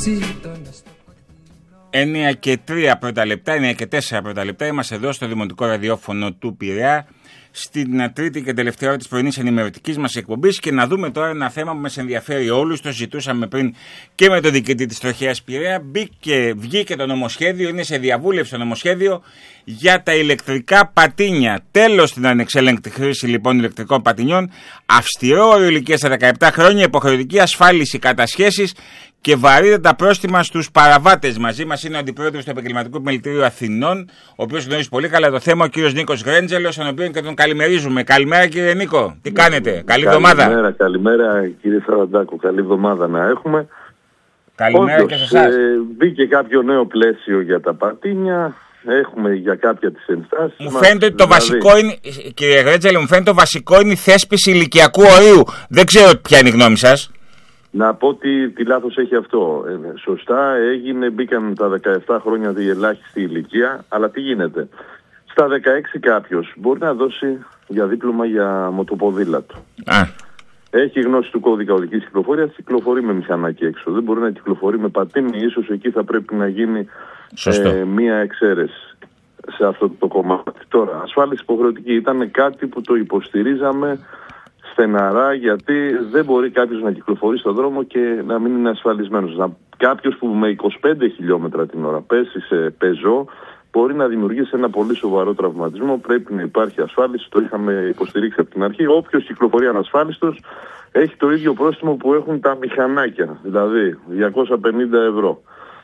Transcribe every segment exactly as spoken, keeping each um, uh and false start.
εννιά και τρία πρώτα λεπτά, εννιά και τέσσερα πρώτα λεπτά. Είμαστε εδώ στο Δημοτικό Ραδιόφωνο του Πειραιά, στην τρίτη και τελευταία ώρα της πρωινής ενημερωτικής μας εκπομπής. Και να δούμε τώρα ένα θέμα που μας ενδιαφέρει όλους. Το ζητούσαμε πριν και με τον διοικητή της Τροχέας Πειραιά. Μπήκε, βγήκε το νομοσχέδιο, είναι σε διαβούλευση το νομοσχέδιο για τα ηλεκτρικά πατίνια. Τέλος στην ανεξέλεγκτη χρήση λοιπόν ηλεκτρικών πατινιών. Αυστηρό όριο ηλικίας στα δεκαεπτά χρόνια, υποχρεωτική ασφάλιση κατασχέσεις και βαρύτατα πρόστιμα στους παραβάτες. Μαζί μας είναι ο αντιπρόεδρος του Επαγγελματικού Επιμελητηρίου Αθηνών, ο οποίος γνωρίζει πολύ καλά το θέμα, ο κύριος Νίκος Γρέντζελος, τον οποίο και τον καλημερίζουμε. Καλημέρα κύριε Νίκο, τι κάνετε, καλή εβδομάδα. Καλημέρα, καλημέρα κύριε Σαραντάκο, καλή εβδομάδα να έχουμε. Καλημέρα Όντως, και σε εσάς. Ε, μπήκε κάποιο νέο πλαίσιο για τα πατίνια. Έχουμε για κάποια τις ενστάσεις. Μου φαίνεται ότι το δηλαδή... βασικό είναι, κύριε Γρέντζελε, μου φαίνεται το βασικό είναι η θέσπιση ηλικιακού ορίου. Δεν ξέρω ποια είναι η γνώμη σας. Να πω τι, τι λάθος έχει αυτό. Ε, σωστά έγινε, μπήκαν τα δεκαεπτά χρόνια τη ελάχιστη ηλικία, αλλά τι γίνεται. Στα δεκαέξι κάποιος μπορεί να δώσει για δίπλωμα για μοτοποδήλατο. Α. Έχει γνώση του κώδικα οδικής κυκλοφορίας, κυκλοφορεί με μηχανάκι έξω. Δεν μπορεί να κυκλοφορεί με πατίνι, ίσως εκεί θα πρέπει να γίνει ε, μία εξαίρεση σε αυτό το κομμάτι. Τώρα, ασφάλιση υποχρεωτική ήταν κάτι που το υποστηρίζαμε στεναρά, γιατί δεν μπορεί κάποιος να κυκλοφορεί στον δρόμο και να μην είναι ασφαλισμένος. Να, κάποιος που με είκοσι πέντε χιλιόμετρα την ώρα πέσει σε πεζό μπορεί να δημιουργήσει ένα πολύ σοβαρό τραυματισμό. Πρέπει να υπάρχει ασφάλιση, το είχαμε υποστηρίξει από την αρχή. Όποιος κυκλοφορεί ανασφάλιστος έχει το ίδιο πρόστιμο που έχουν τα μηχανάκια, δηλαδή διακόσια πενήντα ευρώ.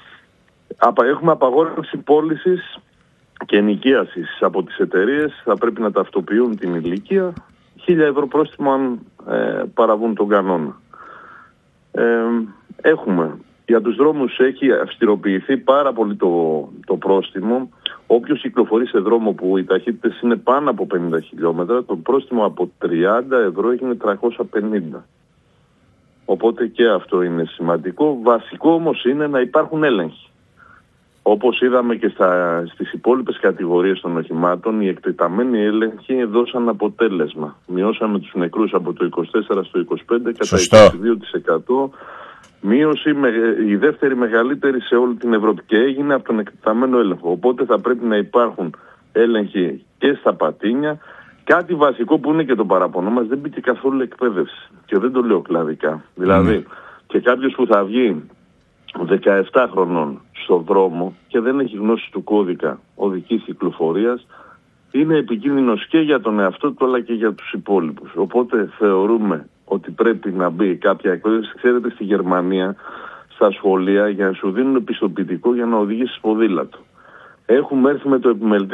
Έχουμε απαγόρευση πώλησης και ενοικίασης από τις εταιρείες, θα πρέπει να ταυτοποιούν την ηλικία. Χίλια ευρώ πρόστιμο αν ε, παραβούν τον κανόνα. Ε, έχουμε, για τους δρόμους έχει αυστηροποιηθεί πάρα πολύ το, το πρόστιμο. Όποιος κυκλοφορεί σε δρόμο που οι ταχύτητες είναι πάνω από πενήντα χιλιόμετρα, το πρόστιμο από τριάντα ευρώ έγινε τριακόσια πενήντα. Οπότε και αυτό είναι σημαντικό. Βασικό όμως είναι να υπάρχουν έλεγχοι. Όπως είδαμε και στα, στις υπόλοιπες κατηγορίες των οχημάτων, οι εκτεταμένοι έλεγχοι δώσαν αποτέλεσμα. Μειώσαμε τους νεκρούς από το είκοσι τέσσερα στο είκοσι πέντε κατά είκοσι δύο τοις εκατό. Μείωση με, η δεύτερη μεγαλύτερη σε όλη την Ευρώπη και έγινε από τον εκτεταμένο έλεγχο. Οπότε θα πρέπει να υπάρχουν έλεγχοι και στα πατίνια. Κάτι βασικό που είναι και το παραπονό μας, δεν μπήκε καθόλου εκπαίδευση. Και δεν το λέω κλαδικά. Mm. Δηλαδή, και κάποιος που θα βγει δεκαεπτά χρονών στον δρόμο και δεν έχει γνώση του κώδικα οδικής κυκλοφορίας, είναι επικίνδυνος και για τον εαυτό του αλλά και για τους υπόλοιπους. Οπότε θεωρούμε ότι πρέπει να μπει κάποια εκπαίδευση. Ξέρετε, στη Γερμανία στα σχολεία για να σου δίνουν πιστοποιητικό για να οδηγήσεις ποδήλατο. Έχουμε έρθει με το επιμελητήριο